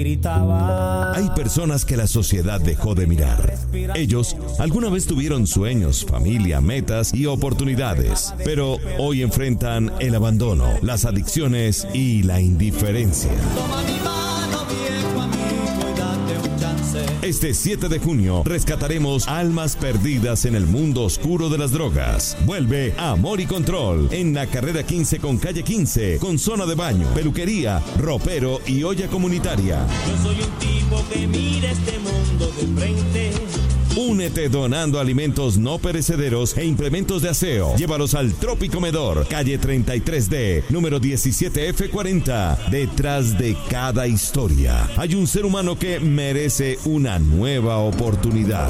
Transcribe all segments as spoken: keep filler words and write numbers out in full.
gritaba. Hay personas que la sociedad dejó de mirar. Ellos alguna vez tuvieron sueños, familia, metas y oportunidades, pero hoy enfrentan el abandono, las adicciones y la indiferencia. Toma mi mano, viejo amigo, y date un chance. Este siete de junio rescataremos almas perdidas en el mundo oscuro de las drogas. Vuelve Amor y Control en la carrera quince con calle quince, con zona de baño, peluquería, ropero y olla comunitaria. Yo soy un tipo que mira este mundo de frente. Únete donando alimentos no perecederos e implementos de aseo. Llévalos al Tropicomedor, calle treinta y tres D, número diecisiete F cuarenta. Detrás de cada historia hay un ser humano que merece una nueva oportunidad.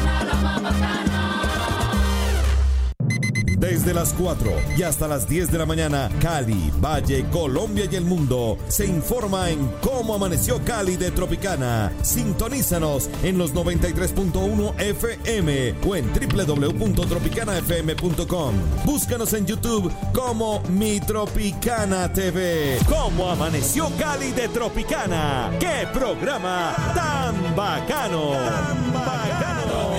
Desde las cuatro y hasta las diez de la mañana, Cali, Valle, Colombia y el mundo se informa en Cómo Amaneció Cali de Tropicana. Sintonízanos en los noventa y tres punto uno F M o en doble u doble u doble u punto tropicana f m punto com. Búscanos en YouTube como Mi Tropicana T V. Cómo Amaneció Cali de Tropicana. ¡Qué programa tan bacano! ¡Tan bacano!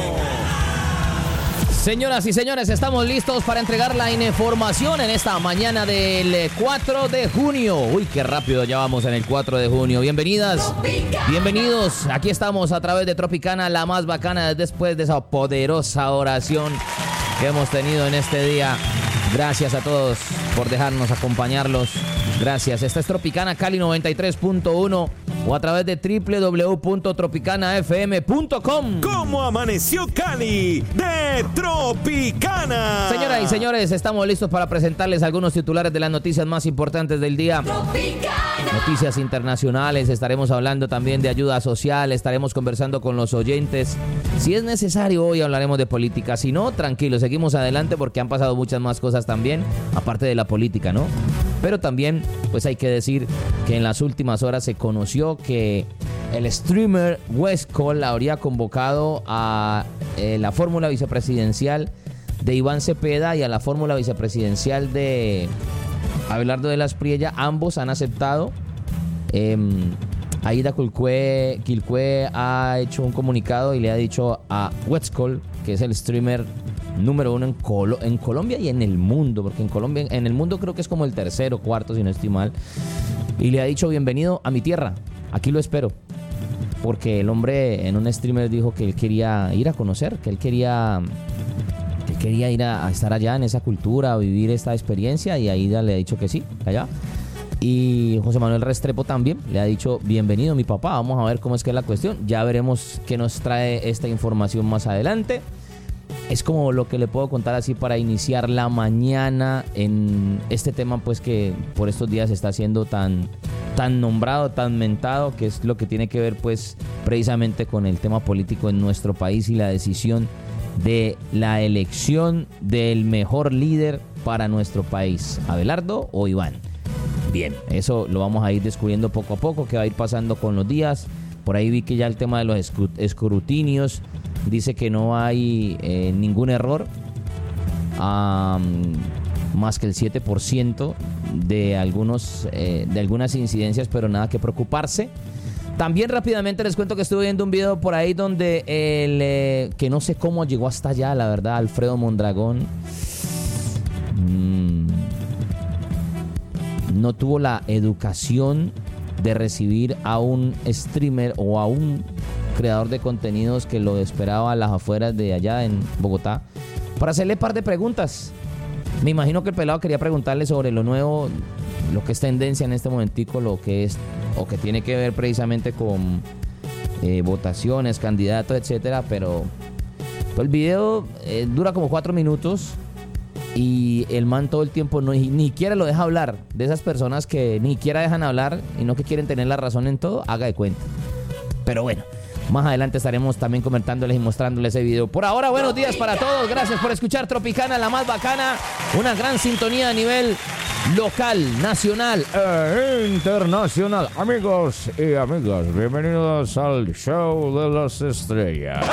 Señoras y señores, estamos listos para entregar la información en esta mañana del cuatro de junio. Uy, qué rápido ya vamos en el cuatro de junio. Bienvenidas, bienvenidos. Aquí estamos a través de Tropicana, la más bacana después de esa poderosa oración que hemos tenido en este día. Gracias a todos por dejarnos acompañarlos. Gracias. Esta es Tropicana Cali noventa y tres punto uno o a través de doble u doble u doble u punto tropicana f m punto com. ¿Cómo amaneció Cali de Tropicana? Señoras y señores, estamos listos para presentarles algunos titulares de las noticias más importantes del día. Tropicana. Noticias internacionales, estaremos hablando también de ayuda social, estaremos conversando con los oyentes. Si es necesario, hoy hablaremos de política. Si no, tranquilo, seguimos adelante porque han pasado muchas más cosas también, aparte de la política, ¿no? Pero también, pues hay que decir que en las últimas horas se conoció que el streamer Westcol habría convocado a eh, la fórmula vicepresidencial de Iván Cepeda y a la fórmula vicepresidencial de Abelardo de la Espriella. Ambos han aceptado. Eh, Aida Quilcue, Quilcue ha hecho un comunicado y le ha dicho a Westcol, que es el streamer número uno en, Colo- en Colombia y en el mundo, porque en Colombia, en el mundo creo que es como el tercero, cuarto, si no estoy mal, y le ha dicho: bienvenido a mi tierra, aquí lo espero, porque el hombre en un streamer dijo que él quería ir a conocer, que él quería, que él quería ir a, a estar allá en esa cultura, a vivir esta experiencia, y Aida le ha dicho que sí, allá. Y José Manuel Restrepo también le ha dicho: bienvenido mi papá, vamos a ver cómo es que es la cuestión, ya veremos qué nos trae esta información más adelante. Es como lo que le puedo contar así para iniciar la mañana en este tema, pues que por estos días está siendo tan, tan nombrado, tan mentado, que es lo que tiene que ver pues precisamente con el tema político en nuestro país y la decisión de la elección del mejor líder para nuestro país, Abelardo o Iván. Bien, eso lo vamos a ir descubriendo poco a poco, que va a ir pasando con los días. Por ahí vi que ya el tema de los escrutinios dice que no hay eh, ningún error, um, más que el siete por ciento de, algunos, eh, de algunas incidencias, pero nada que preocuparse. También rápidamente les cuento que estuve viendo un video por ahí donde el eh, que no sé cómo llegó hasta allá, la verdad, Alfredo Mondragón mmm, no tuvo la educación de recibir a un streamer o a un creador de contenidos que lo esperaba a las afueras de allá en Bogotá para hacerle un par de preguntas. Me imagino que el pelado quería preguntarle sobre lo nuevo, lo que es tendencia en este momentico, lo que es o que tiene que ver precisamente con eh, votaciones, candidatos, etcétera, pero pues el video eh, dura como cuatro minutos y el man todo el tiempo no, ni, ni siquiera lo deja hablar. De esas personas que ni siquiera dejan hablar y no que quieren tener la razón en todo, haga de cuenta. Pero bueno, más adelante estaremos también comentándoles y mostrándoles ese video. Por ahora, buenos días para todos. Gracias por escuchar Tropicana, la más bacana. Una gran sintonía a nivel local, nacional e internacional. Amigos y amigas, bienvenidos al Show de las Estrellas.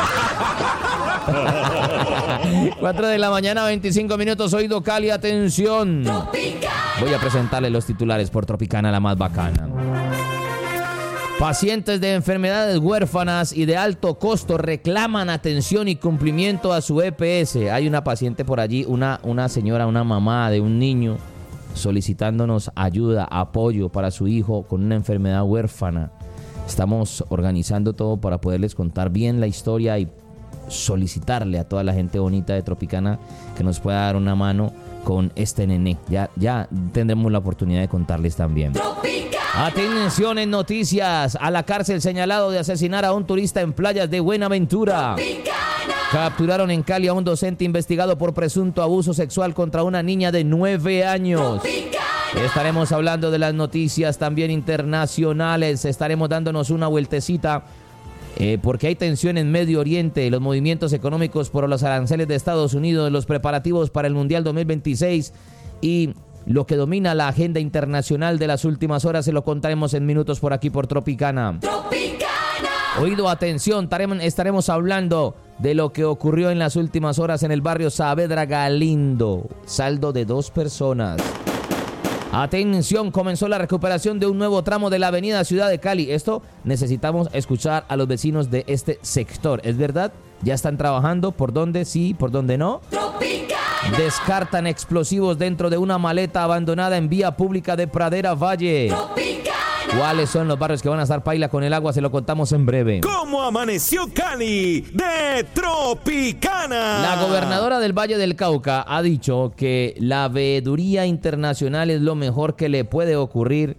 cuatro de la mañana, veinticinco minutos. Oído Cali, atención. Tropicana. Voy a presentarles los titulares por Tropicana, la más bacana. Pacientes de enfermedades huérfanas y de alto costo reclaman atención y cumplimiento a su E P S. Hay una paciente por allí, una, una señora, una mamá de un niño, solicitándonos ayuda, apoyo para su hijo con una enfermedad huérfana. Estamos organizando todo para poderles contar bien la historia y solicitarle a toda la gente bonita de Tropicana que nos pueda dar una mano con este nené. Ya, ya tendremos la oportunidad de contarles también. Tropicana. Atención en noticias. A la cárcel señalado de asesinar a un turista en playas de Buenaventura. Tropicana. Capturaron en Cali a un docente investigado por presunto abuso sexual contra una niña de nueve años. Tropicana. Estaremos hablando de las noticias también internacionales. Estaremos dándonos una vueltecita Eh, porque hay tensión en Medio Oriente, los movimientos económicos por los aranceles de Estados Unidos, los preparativos para el Mundial dos mil veintiséis y lo que domina la agenda internacional de las últimas horas. Se lo contaremos en minutos por aquí por Tropicana. Tropicana. Oído, atención, estaremos hablando de lo que ocurrió en las últimas horas en el barrio Saavedra Galindo. Saldo de dos personas. Atención, comenzó la recuperación de un nuevo tramo de la avenida Ciudad de Cali. Esto necesitamos escuchar a los vecinos de este sector. ¿Es verdad? ¿Ya están trabajando? ¿Por dónde sí? ¿Por dónde no? Tropicana. Descartan explosivos dentro de una maleta abandonada en vía pública de Pradera Valle. Tropicana. ¿Cuáles son los barrios que van a estar paila con el agua? Se lo contamos en breve. ¿Cómo amaneció Cali de Tropicana? La gobernadora del Valle del Cauca ha dicho que la veeduría internacional es lo mejor que le puede ocurrir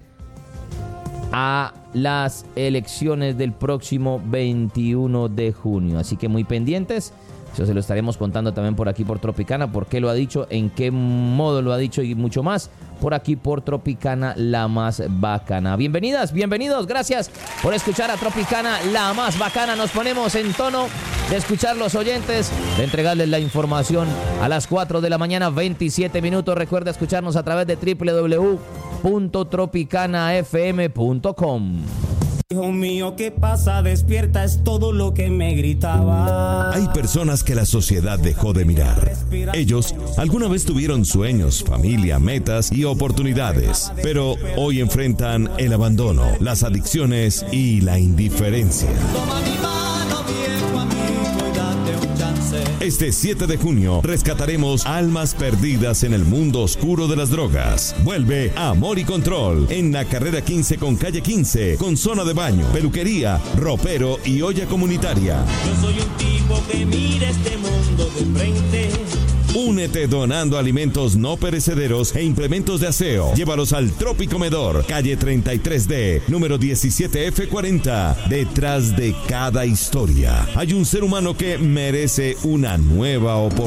a las elecciones del próximo veintiuno de junio. Así que muy pendientes. Eso se lo estaremos contando también por aquí por Tropicana. ¿Por qué lo ha dicho? ¿En qué modo lo ha dicho? Y mucho más por aquí por Tropicana, la más bacana. Bienvenidas, bienvenidos. Gracias por escuchar a Tropicana, la más bacana. Nos ponemos en tono de escuchar los oyentes, de entregarles la información a las cuatro de la mañana, veintisiete minutos. Recuerda escucharnos a través de doble u doble u doble u punto tropicana f m punto com. Hijo mío, ¿qué pasa? Despierta, es todo lo que me gritaba. Hay personas que la sociedad dejó de mirar. Ellos alguna vez tuvieron sueños, familia, metas y oportunidades, pero hoy enfrentan el abandono, las adicciones y la indiferencia. Toma mi mano, viejo amigo, y date un chance. Este siete de junio rescataremos almas perdidas en el mundo oscuro de las drogas. Vuelve Amor y Control en la carrera quince con calle quince, con zona de baño, peluquería, ropero y olla comunitaria. Yo soy un tipo que mira este mundo de frente. Únete donando alimentos no perecederos e implementos de aseo. Llévalos al Tropicomedor, calle treinta y tres D, número diecisiete F cuarenta. Detrás de cada historia hay un ser humano que merece una nueva oportunidad.